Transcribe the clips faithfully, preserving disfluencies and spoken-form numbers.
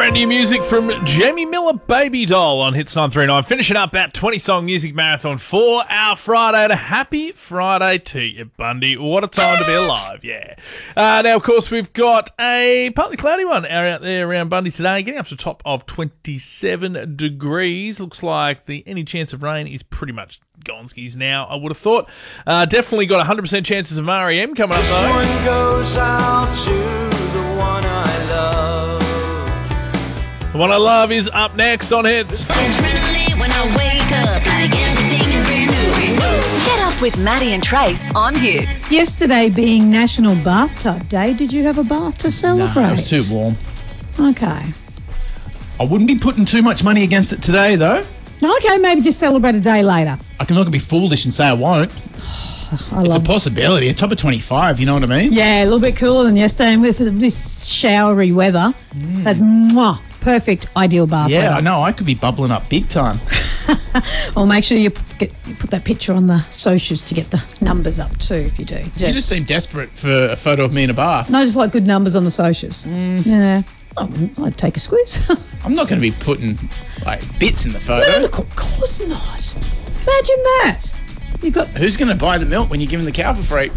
Brand new music from Jamie Miller, Baby Doll on Hits nine three nine. Finishing up that twenty-song music marathon for our Friday. And a happy Friday to you, Bundy. What a time to be alive, yeah. Uh, now, of course, we've got a partly cloudy one out there around Bundy today, getting up to the top of twenty-seven degrees. Looks like the any chance of rain is pretty much gonskis now, I would have thought. Uh, definitely got one hundred percent chances of R E M coming up, though. This one goes out to the one I love. The one I love is up next on Hits. Adrenaline when I wake up, like everything is brand new. Get up with Maddie and Trace on Hits. Yesterday being National Bathtub Day, did you have a bath to celebrate? No, it was too warm. Okay. I wouldn't be putting too much money against it today, though. Okay, maybe just celebrate a day later. I can not gonna be foolish and say I won't. I It's a love possibility. A top of twenty-five, you know what I mean? Yeah, a little bit cooler than yesterday, and with this showery weather, Mm. that's mwah, perfect, ideal bath Yeah, I weather. know. I could be bubbling up big time. Or make sure you put, get, you put that picture on the socials to get the numbers up too, if you do. Yeah. You just seem desperate for a photo of me in a bath. No, just like good numbers on the socials. Mm. Yeah. I wouldn't- I'd take a squeeze. I'm not going to be putting like bits in the photo. No, look, of course not. Imagine that. You got. Who's going to buy the milk when you're giving the cow for free?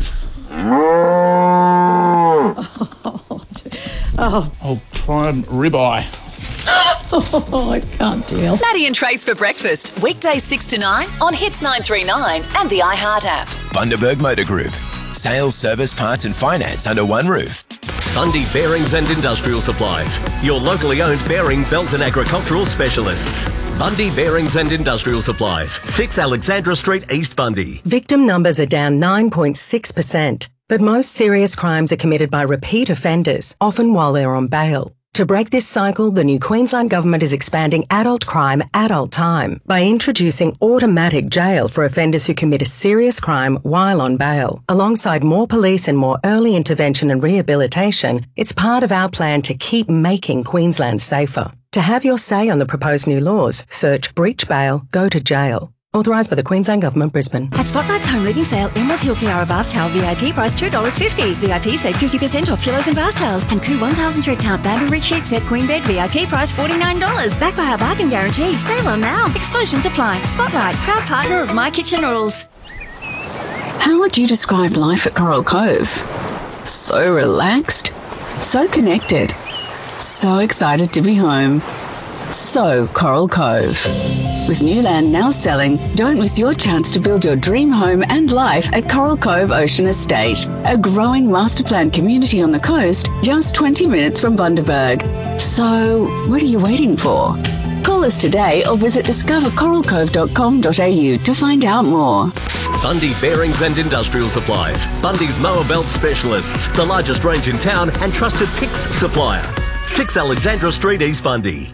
Oh, Oh, prime ribeye. oh, I can't deal. Maddie and Trace for breakfast, weekdays six to nine on Hits nine three nine and the iHeart app. Bundaberg Motor Group. Sales, service, parts and finance under one roof. Bundy Bearings and Industrial Supplies, your locally owned bearing, belt and agricultural specialists. Bundy Bearings and Industrial Supplies, six Alexandra Street, East Bundy. Victim numbers are down nine point six percent, but most serious crimes are committed by repeat offenders, often while they're on bail. To break this cycle, the new Queensland Government is expanding adult crime, adult time by introducing automatic jail for offenders who commit a serious crime while on bail. Alongside more police and more early intervention and rehabilitation, it's part of our plan to keep making Queensland safer. To have your say on the proposed new laws, search breach bail, go to jail. Authorised by the Queensland Government, Brisbane. At Spotlight's home living sale, Emerald Hill Kiara Bath Towel V I P price two dollars fifty. V I P save fifty percent off pillows and bath towels. And Koo one thousand thread count bamboo rich sheet set queen bed V I P price forty-nine dollars. Backed by our bargain guarantee. Save on now. Exclusions apply. Spotlight, proud partner of My Kitchen Rules. How would you describe life at Coral Cove? So relaxed, so connected, so excited to be home. So Coral Cove. With new land now selling, don't miss your chance to build your dream home and life at Coral Cove Ocean Estate, a growing master plan community on the coast just twenty minutes from Bundaberg. So, what are you waiting for? Call us today or visit discover coral cove dot com dot a u to find out more. Bundy Bearings and Industrial Supplies, Bundy's mower belt specialists, the largest range in town and trusted P I X supplier. six Alexandra Street, East Bundy.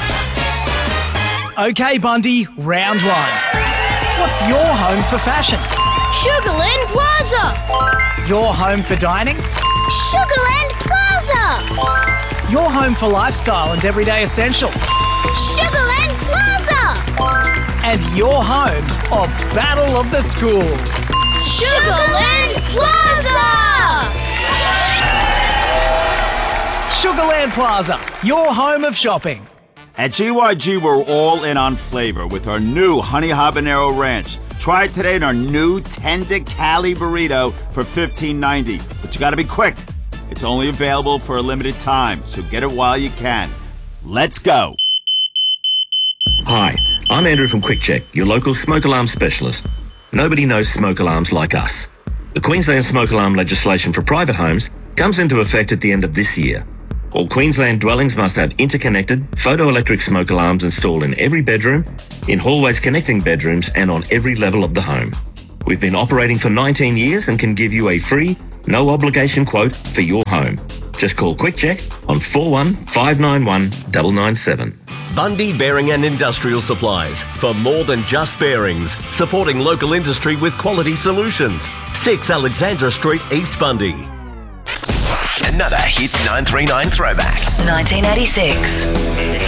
Okay, Bundy, round one. What's your home for fashion? Sugarland Plaza! Your home for dining? Sugarland Plaza! Your home for lifestyle and everyday essentials? Sugarland Plaza! And your home of Battle of the Schools? Sugarland Plaza! Sugarland Plaza, your home of shopping. At G Y G, we're all in on flavor with our new Honey Habanero Ranch. Try it today in our new Tender Cali Burrito for fifteen ninety. But you gotta be quick. It's only available for a limited time, so get it while you can. Let's go. Hi, I'm Andrew from Quick Check, your local smoke alarm specialist. Nobody knows smoke alarms like us. The Queensland smoke alarm legislation for private homes comes into effect at the end of this year. All Queensland dwellings must have interconnected photoelectric smoke alarms installed in every bedroom, in hallways connecting bedrooms, and on every level of the home. We've been operating for nineteen years and can give you a free, no obligation quote for your home. Just call Quick Check on four one five nine one nine nine seven. Bundy Bearing and Industrial Supplies, for more than just bearings, supporting local industry with quality solutions. six Alexandra Street, East Bundy. Another Hits nine three nine throwback. nineteen eighty-six.